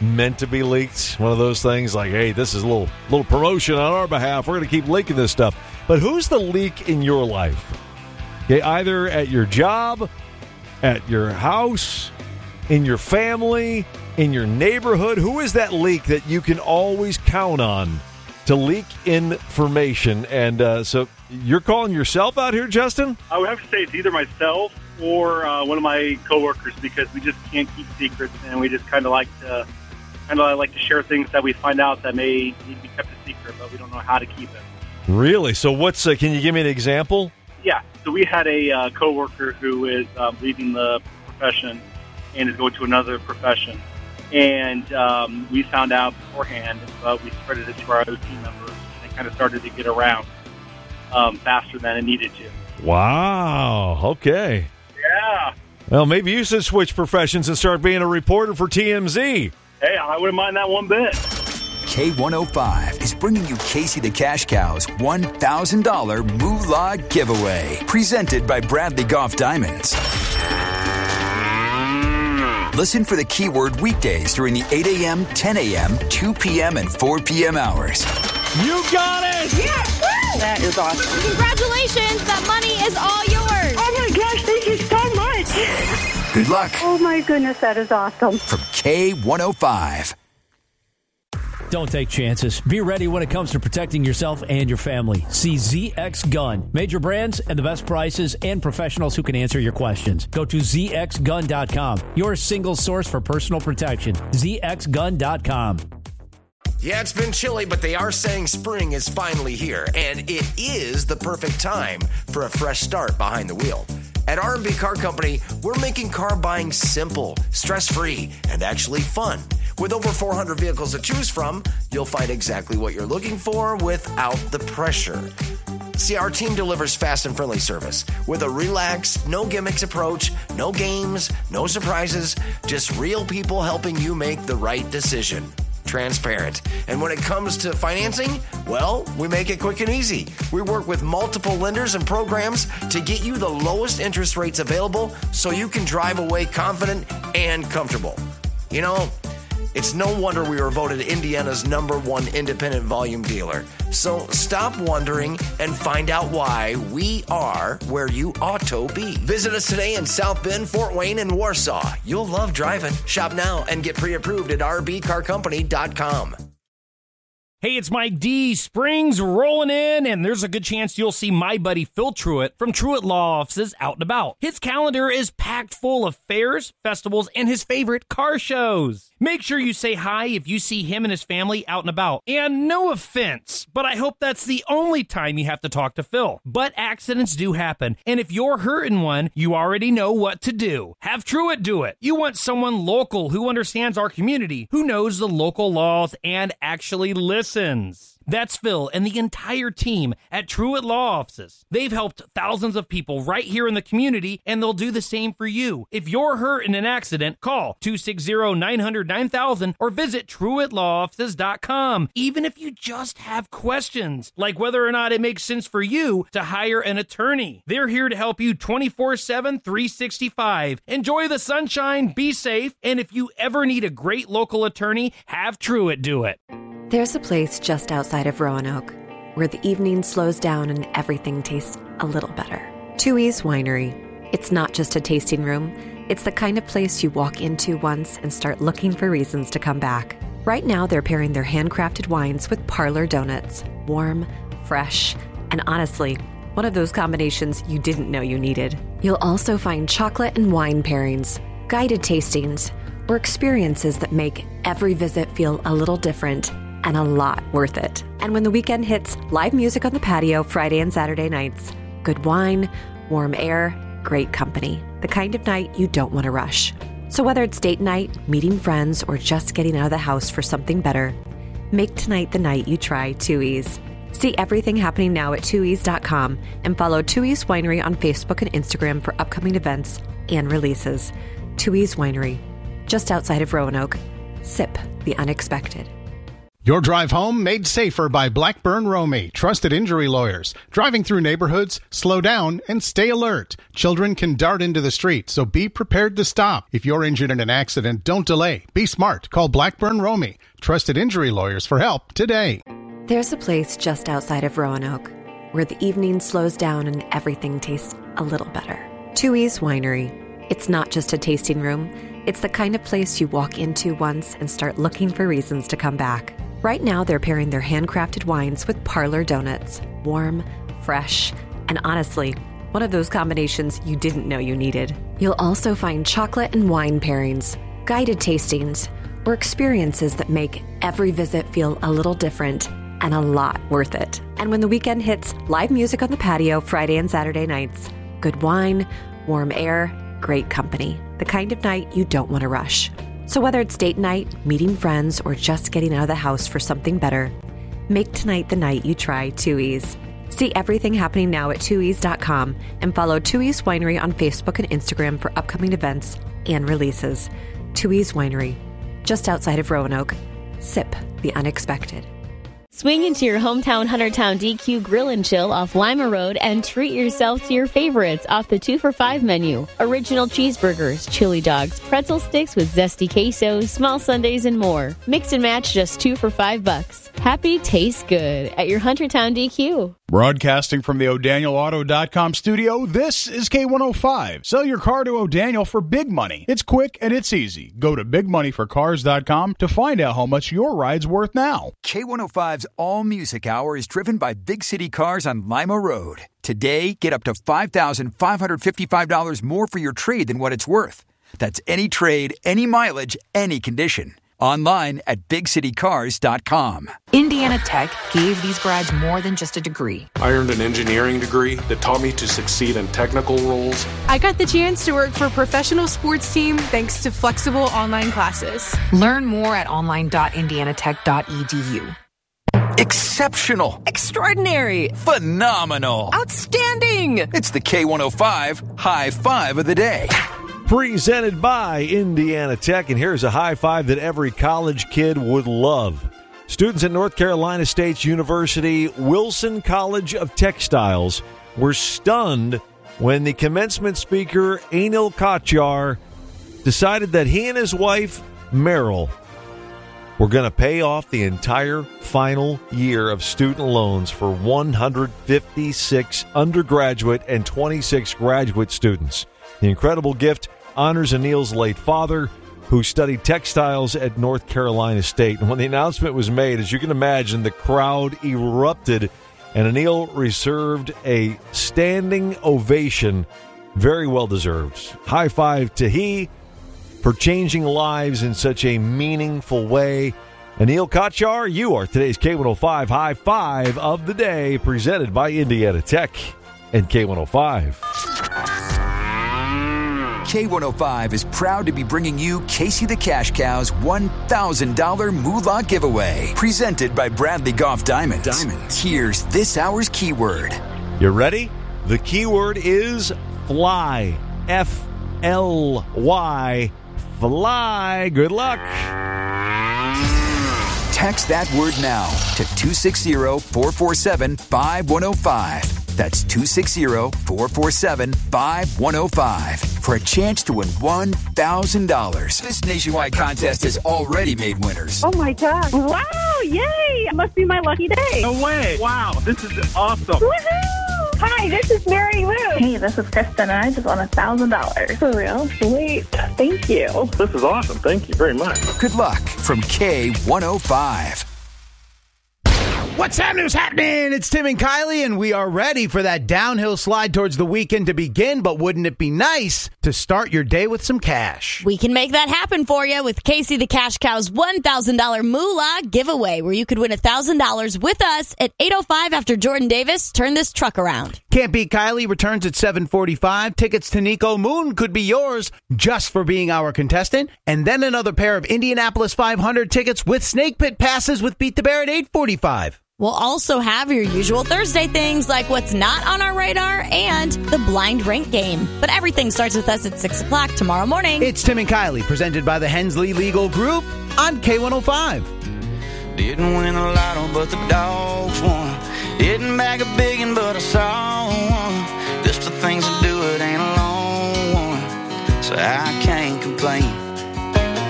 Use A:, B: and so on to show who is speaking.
A: meant to be leaked. One of those things like, hey, this is a little promotion on our behalf. We're going to keep leaking this stuff. But who's the leak in your life? Okay, either at your job, at your house, in your family, in your neighborhood. Who is that leak that you can always count on to leak information? And so you're calling yourself out here, Justin?
B: I would have to say it's either myself or one of my coworkers, because we just can't keep secrets, and we just kind of like to share things that we find out that may need to be kept a secret, but we don't know how to keep it.
A: Really? So what's? Can you give me an example?
B: Yeah. So we had a coworker who is leaving the profession and is going to another profession, and we found out beforehand, but we spread it to our other team members, and it kind of started to get around faster than it needed to.
A: Wow. Okay.
B: Yeah.
A: Well, maybe you should switch professions and start being a reporter for TMZ.
B: Hey, I wouldn't mind that one bit.
C: K105 is bringing you Casey the Cash Cow's $1,000 Moolah giveaway, presented by Bradley Golf Diamonds. Listen for the keyword weekdays during the 8 a.m., 10 a.m., 2 p.m., and 4 p.m. hours.
A: You got it!
D: Yes! Woo! That is awesome.
E: Congratulations! That money is all yours!
D: Oh my gosh, thank you so much!
C: Good luck.
D: Oh my goodness, that is awesome.
C: From K105.
F: Don't take chances. Be ready when it comes to protecting yourself and your family. See ZX Gun. Major brands and the best prices and professionals who can answer your questions. Go to zxgun.com. Your single source for personal protection. zxgun.com.
G: Yeah, it's been chilly, but they are saying spring is finally here, and it is the perfect time for a fresh start behind the wheel. At R&B Car Company, we're making car buying simple, stress-free, and actually fun. With over 400 vehicles to choose from, you'll find exactly what you're looking for without the pressure. See, our team delivers fast and friendly service with a relaxed, no gimmicks approach, no games, no surprises, just real people helping you make the right decision. Transparent. And when it comes to financing, well, we make it quick and easy. We work with multiple lenders and programs to get you the lowest interest rates available so you can drive away confident and comfortable. You know, it's no wonder we were voted Indiana's #1 independent volume dealer. So stop wondering and find out why we are where you ought to be. Visit us today in South Bend, Fort Wayne, and Warsaw. You'll love driving. Shop now and get pre-approved at rbcarcompany.com.
H: Hey, it's Mike D. Spring's rolling in, and there's a good chance you'll see my buddy Phil Truitt from Truitt Law Offices out and about. His calendar is packed full of fairs, festivals, and his favorite car shows. Make sure you say hi if you see him and his family out and about. And no offense, but I hope that's the only time you have to talk to Phil. But accidents do happen, and if you're hurting one, you already know what to do. Have Truitt do it. You want someone local who understands our community, who knows the local laws, and actually listens. That's Phil and the entire team at Truitt Law Offices. They've helped thousands of people right here in the community, and they'll do the same for you. If you're hurt in an accident, call 260-900-9000 or visit TruittLawOffices.com. Even if you just have questions, like whether or not it makes sense for you to hire an attorney. They're here to help you 24/7, 365. Enjoy the sunshine, be safe, and if you ever need a great local attorney, have Truitt do it.
I: There's a place just outside of Roanoke where the evening slows down and everything tastes a little better. Tooheys Winery. It's not just a tasting room. It's the kind of place you walk into once and start looking for reasons to come back. Right now, they're pairing their handcrafted wines with parlor donuts. Warm, fresh, and honestly, one of those combinations you didn't know you needed. You'll also find chocolate and wine pairings, guided tastings, or experiences that make every visit feel a little different and a lot worth it. And when the weekend hits, live music on the patio Friday and Saturday nights. Good wine, warm air, great company. The kind of night you don't want to rush. So whether it's date night, meeting friends, or just getting out of the house for something better, make tonight the night you try Tooheys. See everything happening now at Tooheys.com and follow Tooheys Winery on Facebook and Instagram for upcoming events and releases. Tooheys Winery, just outside of Roanoke. Sip the unexpected.
J: Your drive home made safer by Blackburn Romey, trusted injury lawyers. Driving through neighborhoods, slow down and stay alert. Children can dart into the street, so be prepared to stop. If you're injured in an accident, don't delay. Be smart. Call Blackburn Romey, trusted injury lawyers for help today.
I: There's a place just outside of Roanoke where the evening slows down and everything tastes a little better. Twoey's Winery. It's not just a tasting room. It's the kind of place you walk into once and start looking for reasons to come back. Right now, they're pairing their handcrafted wines with parlor donuts. Warm, fresh, and honestly, one of those combinations you didn't know you needed. You'll also find chocolate and wine pairings, guided tastings, or experiences that make every visit feel a little different and a lot worth it. And when the weekend hits, live music on the patio Friday and Saturday nights. Good wine, warm air, great company. The kind of night you don't want to rush. So whether it's date night, meeting friends, or just getting out of the house for something better, make tonight the night you try Twoey's. See everything happening now at twoeys.com and follow Twoey's Winery on Facebook and Instagram for upcoming events and releases. Twoey's Winery, just outside of Roanoke. Sip the unexpected.
E: Swing into your hometown Huntertown DQ Grill and Chill off Lima Road and treat yourself to your favorites off the 2 for $5 menu. Original cheeseburgers, chili dogs, pretzel sticks with zesty queso, small sundaes, and more. Mix and match just $2 for $5. Happy tastes good at your Huntertown DQ.
K: Broadcasting from the O'DanielAuto.com studio, this is K105. Sell your car to O'Daniel for big money. It's quick and it's easy. Go to bigmoneyforcars.com to find out how much your ride's worth now.
C: K105's All Music Hour is driven by Big City Cars on Lima Road. Today, get up to $5,555 more for your trade than what it's worth. That's any trade, any mileage, any condition. Online at BigCityCars.com.
L: Indiana Tech gave these grads more than just a degree.
M: I earned an engineering degree that taught me to succeed in technical roles.
N: I got the chance to work for a professional sports team thanks to flexible online classes.
L: Learn more at online.indianatech.edu.
C: Exceptional.
L: Extraordinary.
C: Phenomenal.
L: Outstanding.
C: It's the K105 High Five of the Day.
A: Presented by Indiana Tech, and here's a high five that every college kid would love. Students at North Carolina State University Wilson College of Textiles were stunned when the commencement speaker, Anil Kachar, decided that he and his wife, Meryl, were going to pay off the entire final year of student loans for 156 undergraduate and 26 graduate students. The incredible gift honors Anil's late father, who studied textiles at North Carolina State. And when the announcement was made, as you can imagine, the crowd erupted, and Anil received a standing ovation. Very well deserved. High five to he for changing lives in such a meaningful way. Anil Kachar, you are today's K105 High Five of the Day, presented by Indiana Tech and K105.
C: K105 is proud to be bringing you Casey the Cash Cow's $1,000 Moolah Giveaway, presented by Bradley Golf Diamonds. Here's this hour's keyword.
A: You ready? The keyword is fly. F-L-Y. Fly. Good luck.
C: Text that word now to 260-447-5105. That's 260-447-5105 for a chance to win $1,000. This nationwide contest has already made winners.
D: Oh, my God. Wow, yay. It must be my lucky day.
B: No way. Wow, this is awesome.
D: Woohoo. Hi, this is Mary Lou.
O: Hey, this is Kristen, and I just won $1,000.
D: For real? Sweet. Thank you.
M: This is awesome. Thank you very much.
C: Good luck from K105.
P: What's happening? It's Tim and Kylie, and we are ready for that downhill slide towards the weekend to begin, but wouldn't it be nice to start your day with some cash?
E: We can make that happen for you with Casey the Cash Cow's $1,000 Moolah giveaway, where you could win $1,000 with us at 8:05 after Jordan Davis turned this truck around.
P: Can't Beat Kylie returns at 7:45. Tickets to Nico Moon could be yours just for being our contestant. And then another pair of Indianapolis 500 tickets with Snake Pit passes with Beat the Bear at 8:45.
E: We'll also have your usual Thursday things like what's not on our radar and the blind rank game. But everything starts with us at 6 o'clock tomorrow morning.
P: It's Tim and Kylie, presented by the Hensley Legal Group on K105.
Q: Didn't win the lotto, but the dogs won. Didn't bag a biggin', but I saw one. Just the things to do, it ain't a long one. So I